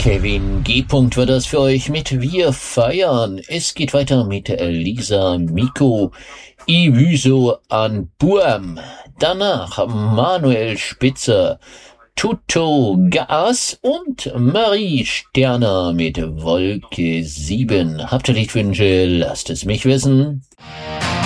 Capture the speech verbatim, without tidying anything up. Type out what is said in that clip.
Kevin G. war das für euch mit Wir feiern. Es geht weiter mit Lisa Miko, Iwüso an Buam. Danach Manuel Spitzer, Tutto Gas und Marie Sterner mit Wolke sieben. Habt ihr Liedwünsche? Lasst es mich wissen.